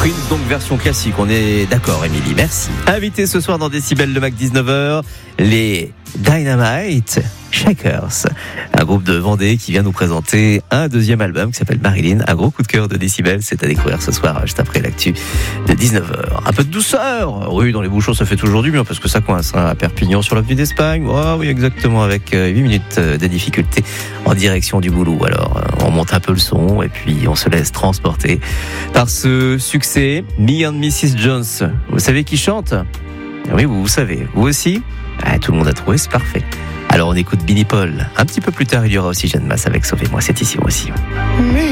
Prince, donc version classique, on est d'accord Émilie, merci. Invité ce soir dans Décibel le Mac 19h, les Dynamite Shakers, un groupe de Vendée qui vient nous présenter un deuxième album qui s'appelle Marilyn, un gros coup de cœur de Décibel, c'est à découvrir ce soir juste après l'actu de 19h. Un peu de douceur, oui, dans les bouchons ça fait toujours du bien parce que ça coince à Perpignan sur l'avenue d'Espagne, oh, oui exactement, avec 8 minutes de difficulté en direction du boulot. Alors on monte un peu le son et puis on se laisse transporter par ce succès. Me and Mrs. Jones, vous savez qui chante? Oui, vous savez, vous aussi? Tout le monde a trouvé, c'est parfait. Alors on écoute Billy Paul. Un petit peu plus tard, il y aura aussi Jeanne Masse avec Sauvez-moi, c'est ici aussi.